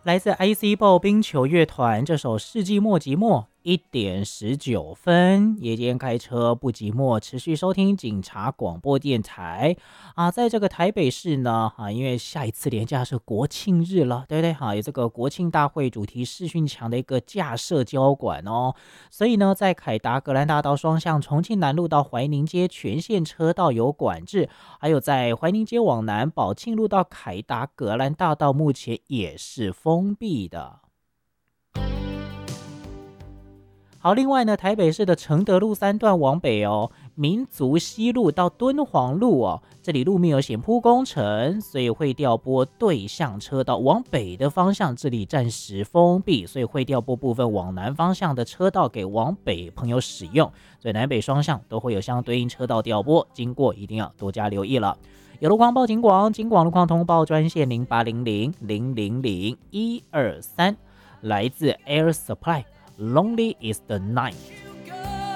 来自 IC 步冰球乐团这首《世纪末寂寞》1点19分，夜间开车不寂寞，持续收听警察广播电台啊。在这个台北市呢，因为下一次连假是国庆日了，对不对？有这个国庆大会主题视讯墙的一个架设交管哦，所以呢，在凯达格兰大道双向重庆南路到怀宁街全线车道有管制，还有在怀宁街往南宝庆路到凯达格兰大道目前也是封闭的。好，另外呢，台北市的承德路3段往北哦，民族西路到敦煌路哦，这里路面有险铺工程，所以会调拨对向车道往北的方向，这里暂时封闭，所以会调拨部分往南方向的车道给往北朋友使用，所以南北双向都会有相对应车道调拨，经过一定要多加留意了。有路况报警广，警广路况通报专线0800000123，来自 Air Supply。Lonely is the night。